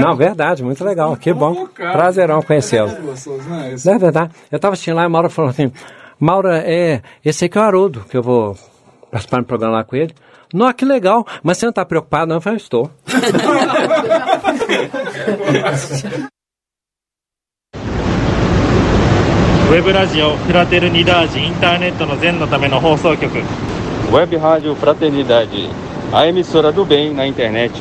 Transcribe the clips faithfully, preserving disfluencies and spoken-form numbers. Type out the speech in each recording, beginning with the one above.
Não, verdade, muito legal. Que bom. Prazerão conhecê-lo. Não é verdade. Eu estava assistindo lá e a Maura falou assim, Maura, é, esse aqui é o Haroldo, que eu vou participar do programa lá com ele. Não, que legal. Mas você não está preocupado, não? Eu falei, estou. Web Radio Fraternidade Internet の全のための放送局 Web Rádio Fraternidade, a emissora do bem na internet.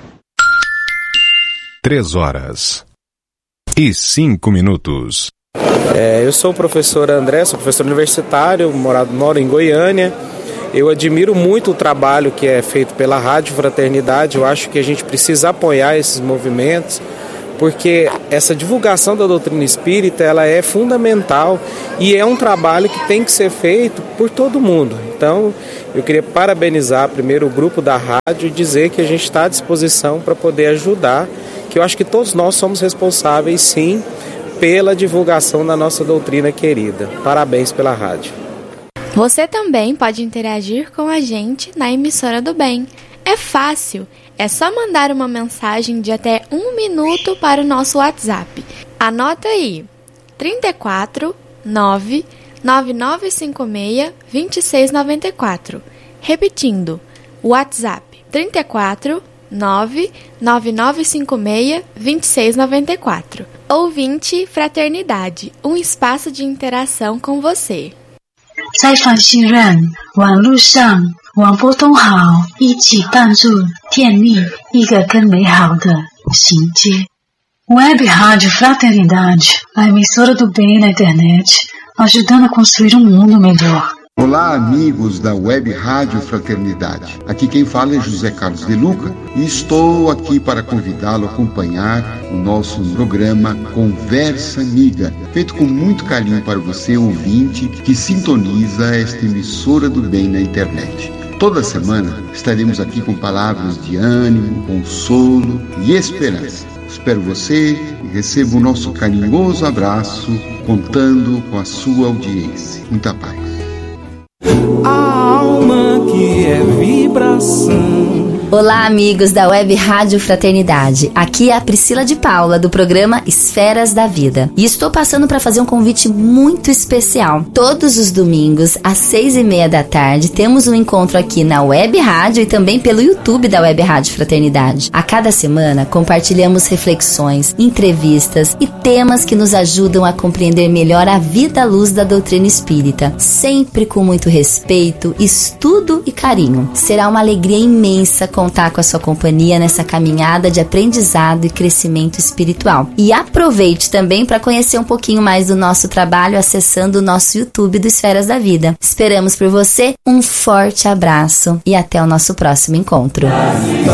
Três horas e cinco minutos. É, eu sou o professor André, sou professor universitário, moro, moro em Goiânia. Eu admiro muito o trabalho que é feito pela Rádio Fraternidade. Eu acho que a gente precisa apoiar esses movimentos, porque essa divulgação da doutrina espírita ela é fundamental e é um trabalho que tem que ser feito por todo mundo. Então, eu queria parabenizar primeiro o grupo da rádio e dizer que a gente está à disposição para poder ajudar, que eu acho que todos nós somos responsáveis, sim, pela divulgação da nossa doutrina querida. Parabéns pela rádio. Você também pode interagir com a gente na emissora do bem. É fácil, é só mandar uma mensagem de até um minuto para o nosso WhatsApp. Anota aí, trinta e quatro, nove, nove nove cinco seis, dois seis nove quatro. Repetindo, WhatsApp trinta e quatro, nove, nove nove cinco seis, dois seis nove quatro. Ouvinte Fraternidade, um espaço de interação com você. 采访信任，网络上网波通好，一起帮助建立一个更美好的世界。Web Rádio Fraternidade, a emissora do bem na internet, ajudando a construir um mundo melhor. Olá, amigos da Web Rádio Fraternidade. Aqui quem fala é José Carlos de Luca e estou aqui para convidá-lo a acompanhar o nosso programa Conversa Amiga, feito com muito carinho para você, ouvinte, que sintoniza esta emissora do bem na internet. Toda semana estaremos aqui com palavras de ânimo, consolo e esperança. Espero você e receba o nosso carinhoso abraço, contando com a sua audiência. Muita paz. A alma que é vibração. Olá, amigos da Web Rádio Fraternidade. Aqui é a Priscila de Paula, do programa Esferas da Vida. E estou passando para fazer um convite muito especial. Todos os domingos, às seis e meia da tarde, temos um encontro aqui na Web Rádio e também pelo YouTube da Web Rádio Fraternidade. A cada semana, compartilhamos reflexões, entrevistas e temas que nos ajudam a compreender melhor a vida à luz da doutrina espírita. Sempre com muito respeito, estudo e carinho. Será uma alegria imensa contar com a sua companhia nessa caminhada de aprendizado e crescimento espiritual. E aproveite também para conhecer um pouquinho mais do nosso trabalho acessando o nosso YouTube do Esferas da Vida. Esperamos por você, um forte abraço e até o nosso próximo encontro.